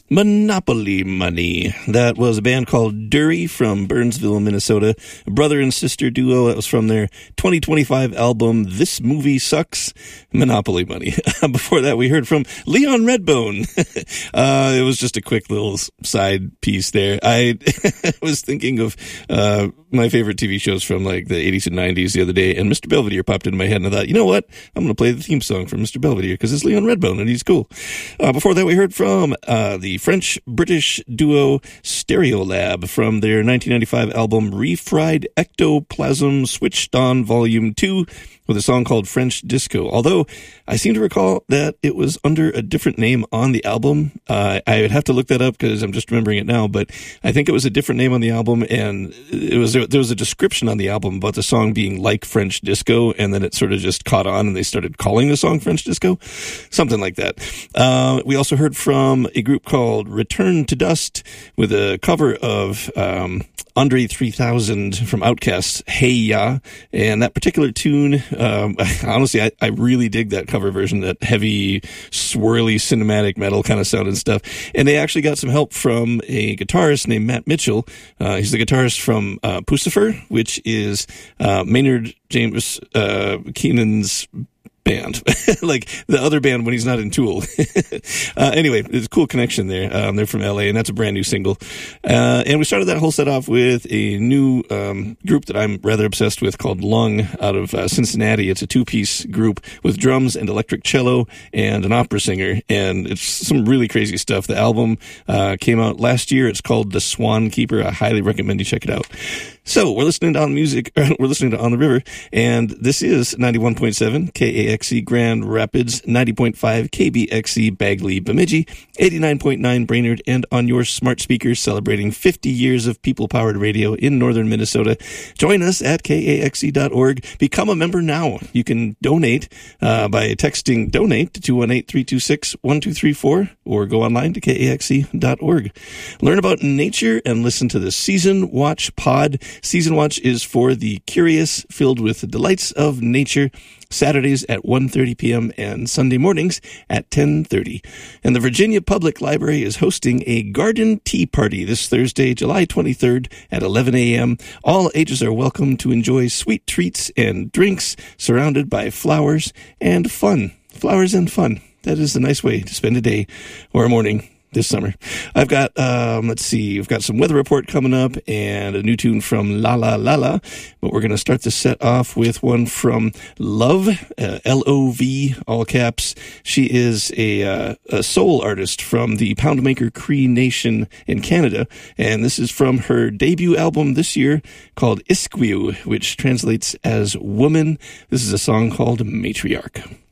Monopoly Money. That was a band called Dury from Burnsville, Minnesota. A brother and sister duo. That was from their 2025 album, This Movie Sucks, Monopoly Money. Before that, we heard from Leon Redbone. It was just a quick little side piece there. I was thinking of my favorite TV shows from like the 80s and 90s the other day, and Mr. Belvedere popped into my head, and I thought, you know what? I'm going to play the theme song for Mr. Belvedere because it's Leon Redbone, and he's cool. Before that, we heard from the French-British duo Stereolab from their 1995 album Refried Ectoplasm Switched On Volume 2 with a song called French Disco. Although I seem to recall that it was under a different name on the album. I would have to look that up because I'm just remembering it now, but I think it was a different name on the album, and there was a description on the album about the song being like French Disco, and then it sort of just caught on and they started calling the song French Disco. Something like that. We also heard from a group called Return to Dust with a cover of Andre 3000 from Outkast's Hey Ya, and that particular tune, honestly, I really dig that cover version, that heavy, swirly, cinematic metal kind of sound and stuff. And they actually got some help from a guitarist named Matt Mitchell. He's the guitarist from Pucifer, which is Maynard James Keenan's band, like the other band when he's not in Tool. Anyway, there's a cool connection there. They're from LA, and that's a brand new single. And we started that whole set off with a new group that I'm rather obsessed with called Lung out of Cincinnati. It's a two-piece group with drums and electric cello and an opera singer, and it's some really crazy stuff. The album came out last year. It's called The Swan Keeper. I highly recommend you check it out. So we're listening to On Music. We're listening to On the River, and this is 91.7 KAXE Grand Rapids, 90.5 KBXE Bagley Bemidji, 89.9 Brainerd, and on your smart speakers, celebrating 50 years of people-powered radio in northern Minnesota. Join us at KAXE.org. Become a member now. You can donate by texting donate to 218-326-1234 or go online to KAXE.org. Learn about nature and listen to the Season Watch Pod. Season Watch is for the curious, filled with the delights of nature. Saturdays at 1:30 p.m. and Sunday mornings at 10:30. And the Virginia Public Library is hosting a garden tea party this Thursday, July 23rd at 11 a.m. All ages are welcome to enjoy sweet treats and drinks surrounded by flowers and fun. Flowers and fun. That is a nice way to spend a day or a morning this summer. I've got, we've got some weather report coming up and a new tune from La La La La, but we're going to start the set off with one from Love, L-O-V, all caps. She is a soul artist from the Poundmaker Cree Nation in Canada, and this is from her debut album this year called Isquiu, which translates as woman. This is a song called Matriarch.